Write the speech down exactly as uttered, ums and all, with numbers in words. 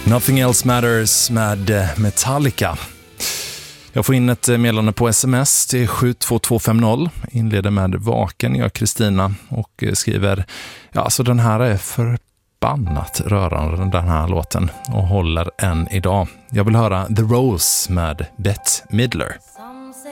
Nothing Else Matters med Metallica. Jag får in ett meddelande på sms till sju två två fem noll. Inleder med Vaken, jag Kristina, och skriver: ja, alltså den här är förbannat rörande, den här låten, och håller än idag. Jag vill höra The Rose med Bette Midler.